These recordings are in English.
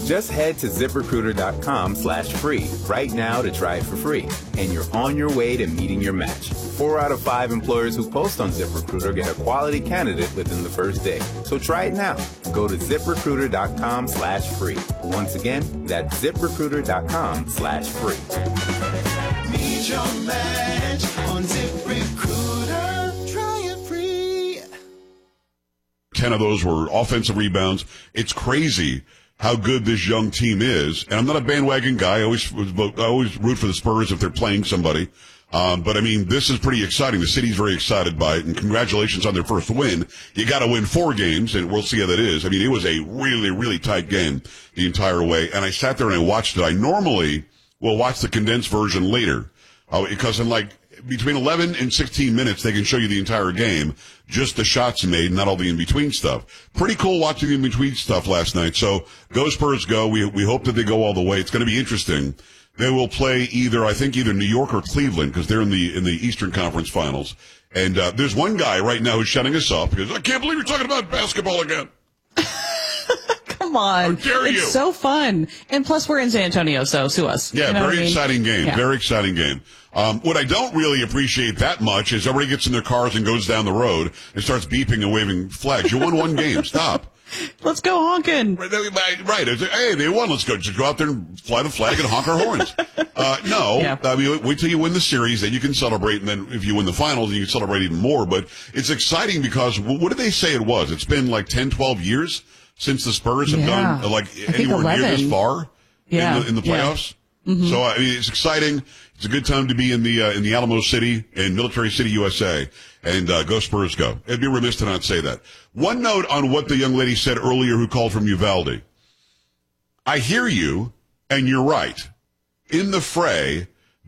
Just head to ZipRecruiter.com/free right now to try it for free. And you're on your way to meeting your match. 4 out of 5 employers who post on ZipRecruiter get a quality candidate within the first day. So try it now. Go to ZipRecruiter.com/free. Once again, that's ZipRecruiter.com/free. Meet your match on ZipRecruiter. Try it free. 10 of those were offensive rebounds. It's crazy how good this young team is. And I'm not a bandwagon guy. I always root for the Spurs if they're playing somebody. But I mean, this is pretty exciting. The city's very excited by it, and congratulations on their first win. You got to win 4 games, and we'll see how that is. I mean, it was a really, really tight game the entire way. And I sat there and I watched it. I normally will watch the condensed version later, because in like between 11 and 16 minutes, they can show you the entire game, just the shots made, not all the in-between stuff. Pretty cool watching the in-between stuff last night. So go Spurs go. We hope that they go all the way. It's going to be interesting. They will play either New York or Cleveland, because they're in the Eastern Conference Finals. And there's one guy right now who's shutting us off because I can't believe you're talking about basketball again. Come on. How dare you? It's so fun. And plus we're in San Antonio, so sue us. Yeah, you know very exciting game. Yeah. Very exciting game. What I don't really appreciate that much is everybody gets in their cars and goes down the road and starts beeping and waving flags. You won one game. Stop. Let's go honking. Right. It's like, hey, they won. Let's go. Just go out there and fly the flag and honk our horns. No. Yeah. I mean, wait till you win the series, then you can celebrate. And then if you win the finals, you can celebrate even more. But it's exciting because what did they say it was? It's been like 10, 12 years since the Spurs have gone anywhere near this far in the playoffs. Yeah. Mm-hmm. So, I mean, it's exciting. It's a good time to be in the Alamo City, in Military City, USA. And go Spurs go. It'd be remiss to not say that. One note on what the young lady said earlier who called from Uvalde. I hear you, and you're right. In the fray,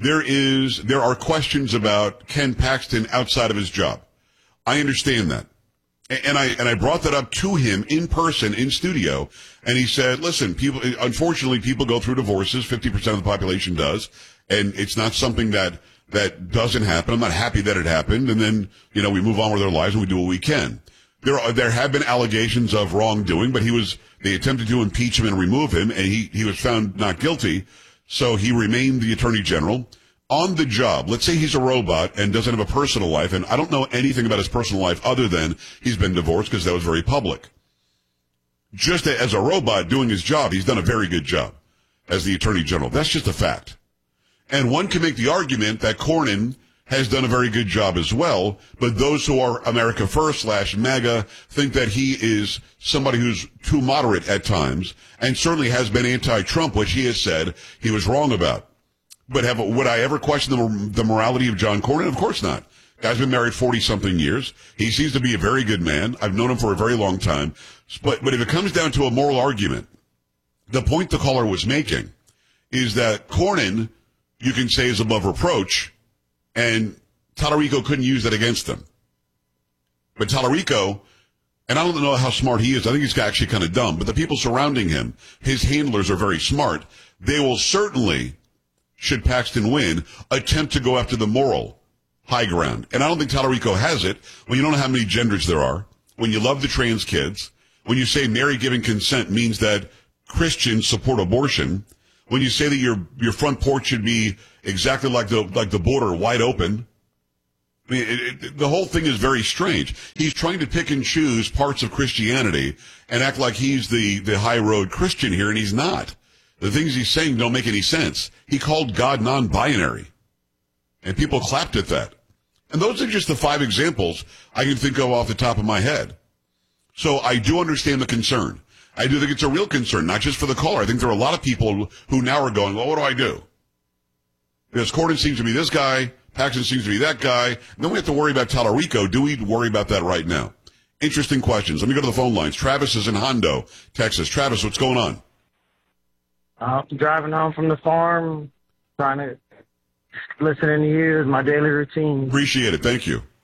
there are questions about Ken Paxton outside of his job. I understand that. And I brought that up to him in person, in studio, and he said, listen, unfortunately, people go through divorces, 50% of the population does, and it's not something that doesn't happen. I'm not happy that it happened, and then, we move on with our lives and we do what we can. There have been allegations of wrongdoing, but they attempted to impeach him and remove him, and he was found not guilty, so he remained the Attorney General. On the job, let's say he's a robot and doesn't have a personal life, and I don't know anything about his personal life other than he's been divorced because that was very public. Just as a robot doing his job, he's done a very good job as the Attorney General. That's just a fact. And one can make the argument that Cornyn has done a very good job as well, but those who are America First / MAGA think that he is somebody who's too moderate at times and certainly has been anti-Trump, which he has said he was wrong about. But would I ever question the morality of John Cornyn? Of course not. Guy's been married 40-something years. He seems to be a very good man. I've known him for a very long time. But if it comes down to a moral argument, the point the caller was making is that Cornyn, you can say, is above reproach, and Tallarico couldn't use that against him. But Tallarico, and I don't know how smart he is. I think he's actually kind of dumb. But the people surrounding him, his handlers, are very smart. They will certainly, should Paxton win, attempt to go after the moral high ground. And I don't think Tallarico has it when you don't know how many genders there are, when you love the trans kids, when you say marry giving consent means that Christians support abortion, when you say that your front porch should be exactly like the border, wide open. I mean, the whole thing is very strange. He's trying to pick and choose parts of Christianity and act like he's the high road Christian here, and he's not. The things he's saying don't make any sense. He called God non-binary, and people clapped at that. And those are just the 5 examples I can think of off the top of my head. So I do understand the concern. I do think it's a real concern, not just for the caller. I think there are a lot of people who now are going, well, what do I do? Because Cornyn seems to be this guy, Paxton seems to be that guy, and then we have to worry about Tallarico. Do we worry about that right now? Interesting questions. Let me go to the phone lines. Travis is in Hondo, Texas. Travis, what's going on? I'm driving home from the farm, trying to listen to you is my daily routine. Appreciate it. Thank you.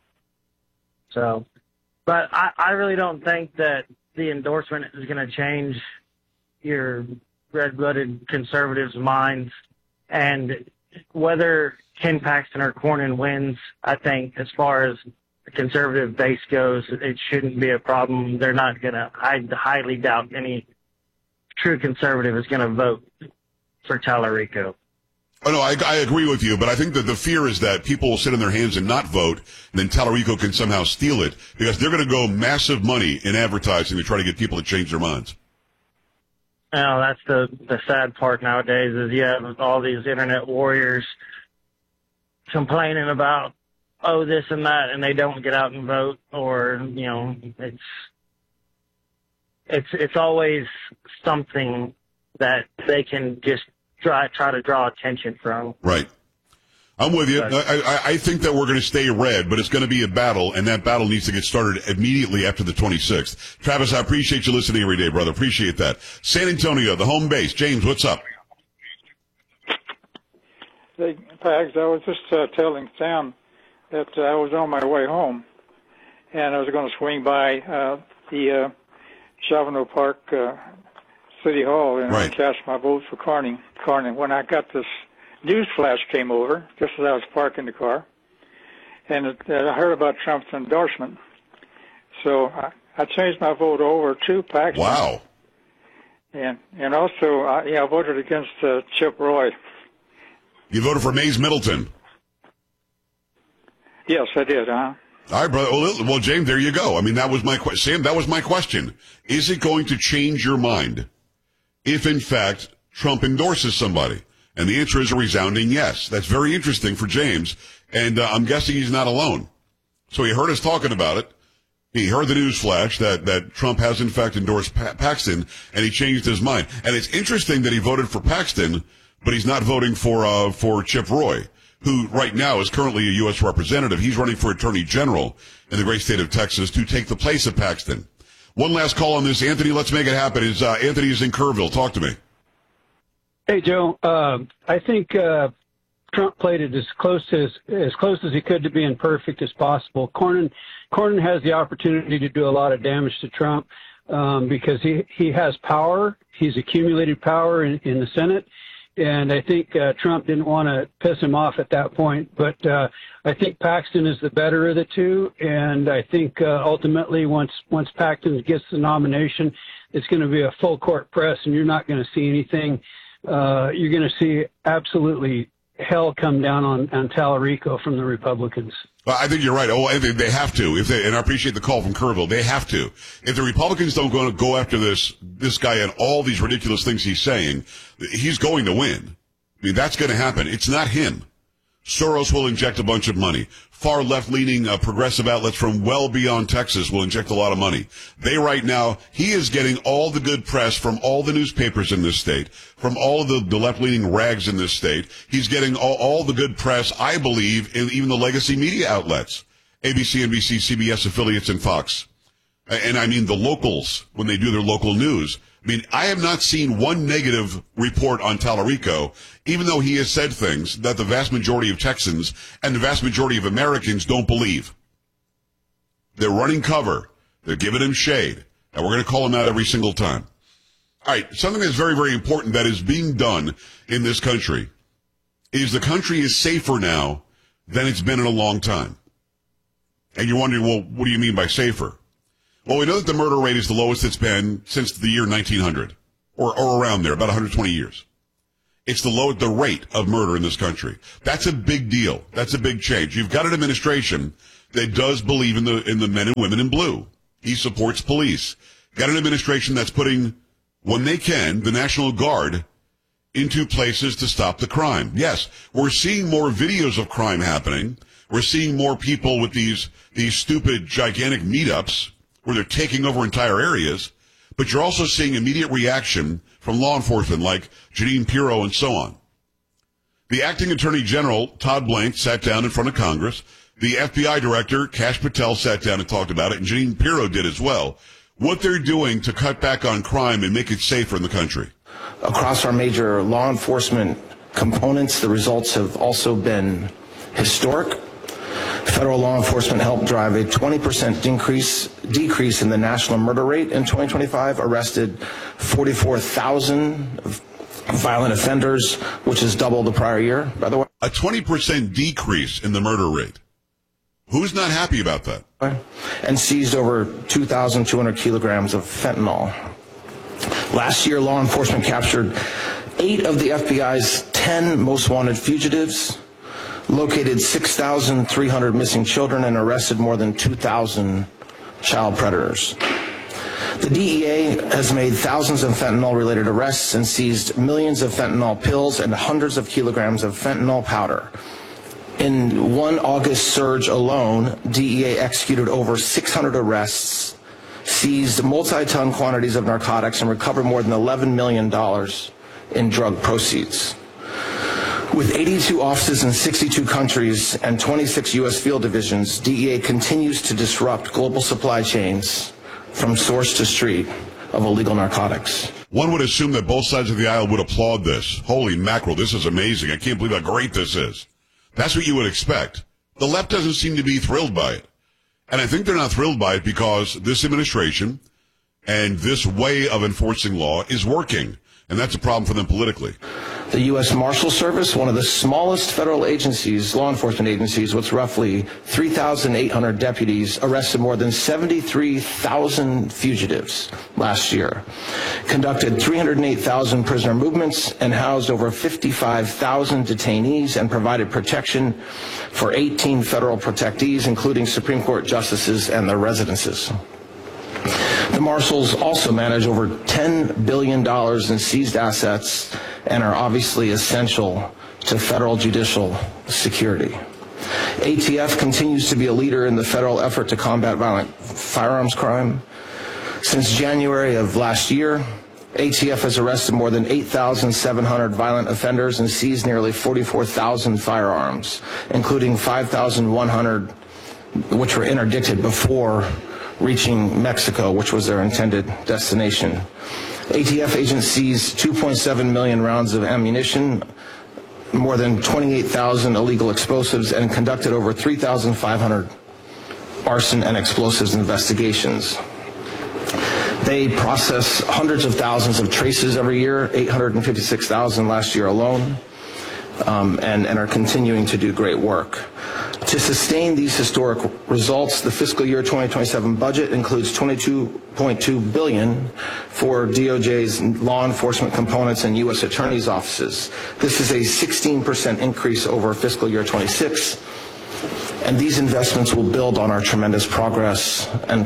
So, but I really don't think that the endorsement is going to change your red-blooded conservatives' minds. And whether Ken Paxton or Cornyn wins, I think as far as the conservative base goes, it shouldn't be a problem. They're not going to, I highly doubt any true conservative is going to vote for Tallarico. Oh, no, I agree with you, but I think that the fear is that people will sit on their hands and not vote, and then Tallarico can somehow steal it, because they're going to go massive money in advertising to try to get people to change their minds. Well, that's the sad part nowadays is you have all these internet warriors complaining about, oh, this and that, and they don't get out and vote, or, you know, it's always something that they can just try to draw attention from. Right. I'm with you. I think that we're going to stay red, but it's going to be a battle, and that battle needs to get started immediately after the 26th. Travis, I appreciate you listening every day, brother. Appreciate that. San Antonio, the home base. James, what's up? Hey, Pags, I was just telling Sam that I was on my way home, and I was going to swing by the Chavano Park City Hall and cast my vote for Corning. When I got this news flash came over, just as I was parking the car, and I heard about Trump's endorsement. So I changed my vote over to Paxton. Wow. And also, I voted against Chip Roy. You voted for Mays Middleton. Yes, I did, All right, brother. Well, James, there you go. I mean, that was my question. Sam, that was my question. Is it going to change your mind if, in fact, Trump endorses somebody? And the answer is a resounding yes. That's very interesting for James, and I'm guessing he's not alone. So he heard us talking about it. He heard the news flash that Trump has, in fact, endorsed Paxton, and he changed his mind. And it's interesting that he voted for Paxton, but he's not voting for Chip Roy, who right now is currently a U.S. representative. He's running for Attorney General in the great state of Texas to take the place of Paxton. One last call on this. Anthony, let's make it happen. Anthony is in Kerrville. Talk to me. Hey, Joe. I think Trump played it as close as he could to being perfect as possible. Cornyn has the opportunity to do a lot of damage to Trump because he has power. He's accumulated power in the Senate. And I think Trump didn't want to piss him off at that point. But I think Paxton is the better of the two. And I think ultimately once Paxton gets the nomination, it's going to be a full court press, and you're not going to see anything. You're going to see absolutely hell come down on Tallarico from the Republicans. I think you're right. Oh, they have to. And I appreciate the call from Kerrville. They have to. If the Republicans don't go after this guy and all these ridiculous things he's saying, he's going to win. I mean, that's going to happen. It's not him. Soros will inject a bunch of money. Far left-leaning progressive outlets from well beyond Texas will inject a lot of money. Right now, he is getting all the good press from all the newspapers in this state, from all the left-leaning rags in this state. He's getting all the good press, I believe, in even the legacy media outlets, ABC, NBC, CBS affiliates, and Fox. And I mean the locals, when they do their local news. I mean, I have not seen one negative report on Tallarico, even though he has said things that the vast majority of Texans and the vast majority of Americans don't believe. They're running cover. They're giving him shade. And we're going to call him out every single time. All right, something that's very, very important that is being done in this country is the country is safer now than it's been in a long time. And you're wondering, well, what do you mean by safer? Well, we know that the murder rate is the lowest it's been since the year 1900, or around there, about 120 years. It's the rate of murder in this country. That's a big deal. That's a big change. You've got an administration that does believe in the men and women in blue. He supports police. Got an administration that's putting, when they can, the National Guard into places to stop the crime. Yes, we're seeing more videos of crime happening. We're seeing more people with these stupid, gigantic meetups where they're taking over entire areas, but you're also seeing immediate reaction from law enforcement like Jeanine Pirro and so on. The acting attorney general, Todd Blank, sat down in front of Congress. The FBI director, Kash Patel, sat down and talked about it, and Jeanine Pirro did as well. What they're doing to cut back on crime and make it safer in the country. Across our major law enforcement components, the results have also been historic. Federal law enforcement helped drive a 20% decrease in the national murder rate in 2025, arrested 44,000 violent offenders, which is double the prior year, by the way. A 20% decrease in the murder rate. Who's not happy about that? And seized over 2,200 kilograms of fentanyl. Last year, law enforcement captured 8 of the FBI's 10 most wanted fugitives, located 6,300 missing children, and arrested more than 2,000 child predators. The DEA has made thousands of fentanyl-related arrests and seized millions of fentanyl pills and hundreds of kilograms of fentanyl powder. In one August surge alone, DEA executed over 600 arrests, seized multi-ton quantities of narcotics, and recovered more than $11 million in drug proceeds. With 82 offices in 62 countries and 26 U.S. field divisions, DEA continues to disrupt global supply chains from source to street of illegal narcotics. One would assume that both sides of the aisle would applaud this. Holy mackerel, this is amazing. I can't believe how great this is. That's what you would expect. The left doesn't seem to be thrilled by it. And I think they're not thrilled by it because this administration and this way of enforcing law is working. And that's a problem for them politically. The U.S. Marshal Service, one of the smallest federal agencies, law enforcement agencies, with roughly 3,800 deputies, arrested more than 73,000 fugitives last year, conducted 308,000 prisoner movements, and housed over 55,000 detainees, and provided protection for 18 federal protectees, including Supreme Court justices and their residences. The Marshals also manage over $10 billion in seized assets and are obviously essential to federal judicial security. ATF continues to be a leader in the federal effort to combat violent firearms crime. Since January of last year, ATF has arrested more than 8,700 violent offenders and seized nearly 44,000 firearms, including 5,100 which were interdicted before reaching Mexico, which was their intended destination. ATF agents seized 2.7 million rounds of ammunition, more than 28,000 illegal explosives, and conducted over 3,500 arson and explosives investigations. They process hundreds of thousands of traces every year, 856,000 last year alone, and are continuing to do great work. To sustain these historic results, the fiscal year 2027 budget includes $22.2 billion for DOJ's law enforcement components and U.S. attorneys' offices. This is a 16% increase over fiscal year 26, and these investments will build on our tremendous progress and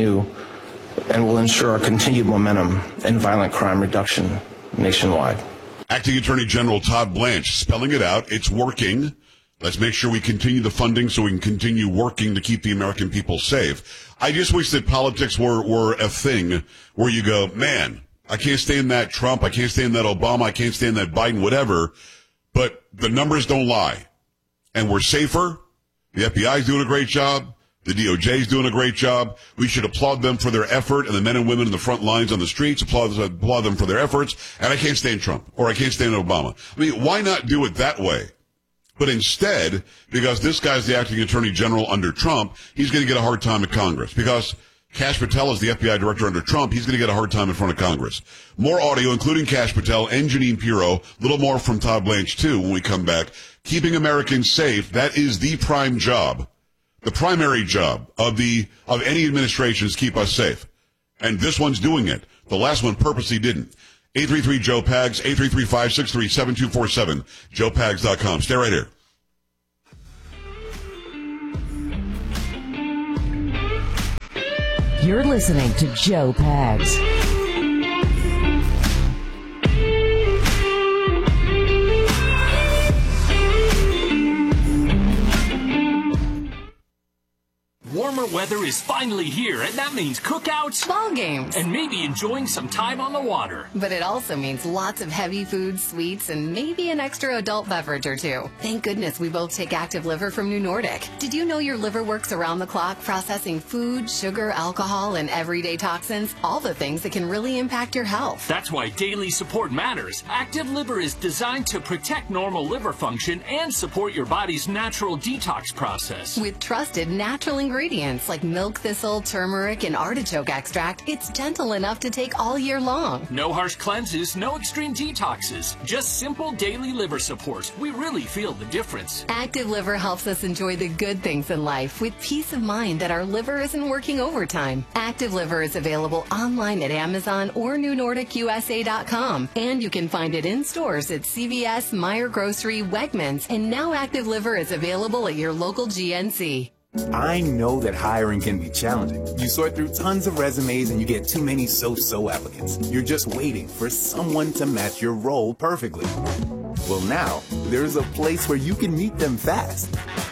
will ensure a continued momentum in violent crime reduction nationwide. Acting Attorney General Todd Blanche spelling it out. It's working. Let's make sure we continue the funding so we can continue working to keep the American people safe. I just wish that politics were a thing where you go, man, I can't stand that Trump, I can't stand that Obama, I can't stand that Biden, whatever, but the numbers don't lie. And we're safer. The FBI is doing a great job. The DOJ is doing a great job. We should applaud them for their effort, and the men and women in the front lines on the streets applaud them for their efforts. And I can't stand Trump, or I can't stand Obama. I mean, why not do it that way? But instead, because this guy's the acting attorney general under Trump, he's going to get a hard time at Congress. Because Kash Patel is the FBI director under Trump, he's going to get a hard time in front of Congress. More audio, including Kash Patel and Jeanine Pirro. A little more from Todd Blanche, too, when we come back. Keeping Americans safe, that is the prime job. The primary job of any administration is keep us safe. And this one's doing it. The last one purposely didn't. 833-JOE-PAGS, 833-563-7247, joepags.com. Stay right here. You're listening to Joe Pags. Warmer weather is finally here, and that means cookouts, ball games, and maybe enjoying some time on the water. But it also means lots of heavy food, sweets, and maybe an extra adult beverage or two. Thank goodness we both take Active Liver from New Nordic. Did you know your liver works around the clock processing food, sugar, alcohol, and everyday toxins? All the things that can really impact your health. That's why daily support matters. Active Liver is designed to protect normal liver function and support your body's natural detox process. With trusted natural ingredients like like milk thistle, turmeric, and artichoke extract, it's gentle enough to take all year long. No harsh cleanses, no extreme detoxes. Just simple daily liver support. We really feel the difference. Active Liver helps us enjoy the good things in life with peace of mind that our liver isn't working overtime. Active Liver is available online at Amazon or NewNordicUSA.com. And you can find it in stores at CVS, Meijer Grocery, Wegmans, and now Active Liver is available at your local GNC. I know that hiring can be challenging. You sort through tons of resumes and you get too many so-so applicants. You're just waiting for someone to match your role perfectly. Well, now, there's a place where you can meet them fast.